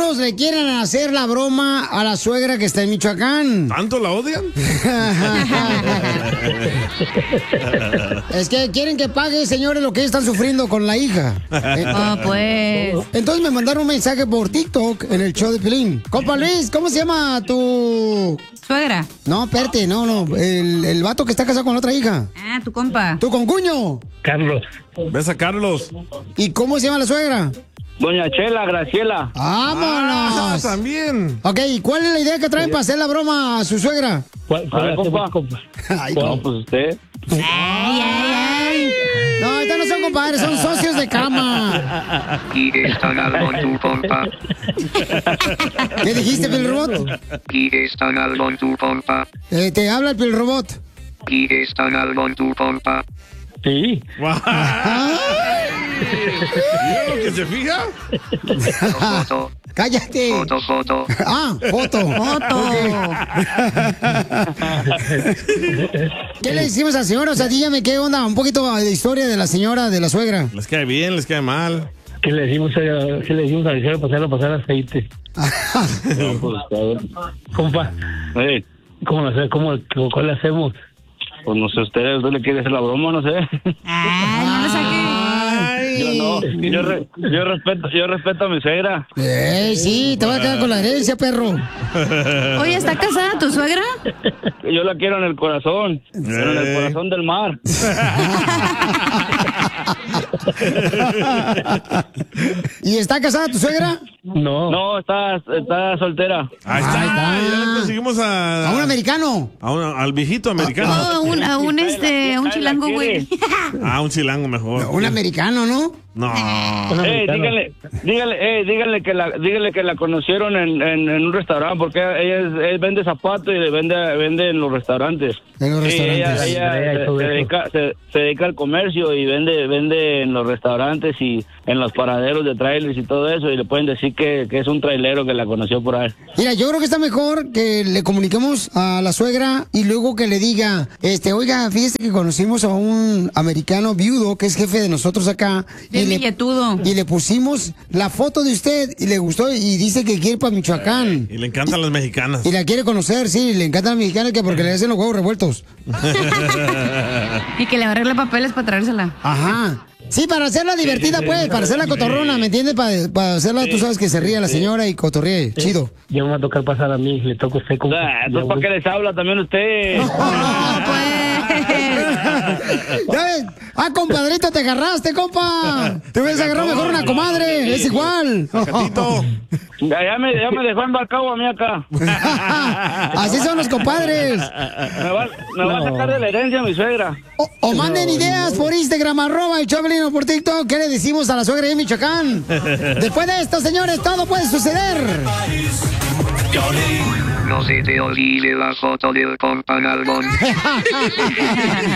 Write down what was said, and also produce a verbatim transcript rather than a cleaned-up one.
paisanos le quieren hacer la broma a la suegra que está en Michoacán. ¿Tanto la odian? Es que quieren que pague, señores, lo que están sufriendo con la hija. Oh, pues. Entonces me mandaron un mensaje por TikTok en el show de Piolín. Compa Luis, ¿cómo se llama tu suegra? No, espérate, no, no. El, el vato que está casado con la otra hija. Ah, tu compa. Tu concuño. Carlos. ¿Ves a Carlos? ¿Y cómo se llama la suegra? Doña Chela, Graciela. ¡Vámonos! Ah, también. Ok, ¿y cuál es la idea que traen para hacer la broma a su suegra? ¿Cuál, cuál A ver, hacemos, compa. compa? Ay, No, pues usted. Ay, ay, ay. no, estos no son compadres, son socios de cama. Aquí están algo tu compa. ¿Qué dijiste, Pilrobot? Aquí están algo tu compa. Eh, te habla el Pilrobot. Aquí están algo tu compa. Sí. ¿Mira lo que se fija? Foto, ¡Cállate! foto, foto. Ah, foto. Foto. ¿Qué le decimos a la señora? O sea, dígame qué onda, un poquito de historia de la señora, de la suegra. Les cae bien, les cae mal. ¿Qué le decimos a, qué le decimos a la señora pasarlo a pasar aceite? No, pues usted. Compa, Hey, ¿cómo lo hace- cómo, ¿cuál le hacemos? pues no sé, usted, ¿usted le quiere hacer la broma? No sé. Ay, no le saque. Yo no, yo, re- yo respeto, yo respeto a mi suegra. Eh, sí, te vas a quedar con la herencia, perro. Oye, ¿está casada tu suegra? Yo la quiero en el corazón, pero en el corazón del mar. ¿Y está casada tu suegra? No. No, está, está soltera. Ahí está. Ahí está. Ya le conseguimos a... A un americano. a un- al viejito americano. Oh, a un, a un, este, a un chilango, güey. Ah, un chilango mejor. Un americano, ¿no? No. Eh, díganle, díganle, eh, díganle que la, díganle que la conocieron en, en, en un restaurante porque ella, es, ella vende zapatos y le vende, vende en los restaurantes. En los Sí, restaurantes. ella, ella se, se dedica, se, se dedica al comercio y vende, vende en los restaurantes y en los paraderos de trailers y todo eso y le pueden decir que, que es un trailero que la conoció por ahí. Mira, yo creo que está mejor que le comuniquemos a la suegra y luego que le diga, este, oiga, fíjese que conocimos a un americano viudo que es jefe de nosotros acá. Bien le, billetudo. y le pusimos la foto de usted y le gustó y dice que quiere ir para Michoacán. Y le encantan las mexicanas. Y la quiere conocer, sí, le encantan las mexicanas que porque le hacen los huevos revueltos. Y que le arregle papeles para traérsela. Ajá. Sí, para hacerla divertida, pues, para hacerla cotorrona, ¿me entiendes? Para, para hacerla, tú sabes que se ría la señora y cotorríe, chido. Ya me va a tocar pasar a mí, le toca a usted como... Ah, entonces, ¿para qué les habla también usted? No, pues. ¿Ya ves? Ah, compadrito, te agarraste, compa. Te hubieras agarrado mejor una comadre, es igual. Gatito. Ya, ya me, ya me dejó embarcado a mí acá. Así son los compadres. Me va, me va a sacar de la herencia mi suegra. O, o manden ideas por Instagram, arroba el Choplin o por TikTok. ¿Qué le decimos a la suegra de Michoacán? Después de esto, señores, todo puede suceder. No se te olvide la foto del compa Nalgón.